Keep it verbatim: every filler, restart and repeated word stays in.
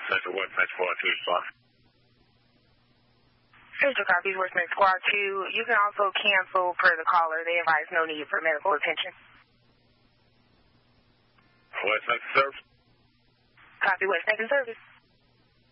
Central one, Central four, two, spot. Central copies, West Memphis Squad two. You can also cancel per the caller. They advise no need for medical attention. West Memphis service. Copy, West Memphis service.